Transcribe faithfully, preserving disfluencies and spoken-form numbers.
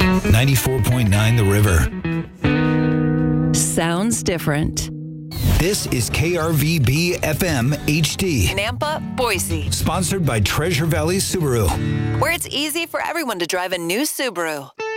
ninety-four point nine The River. Sounds different. This is K R V B F M H D. Nampa, Boise. Sponsored by Treasure Valley Subaru. Where it's easy for everyone to drive a new Subaru.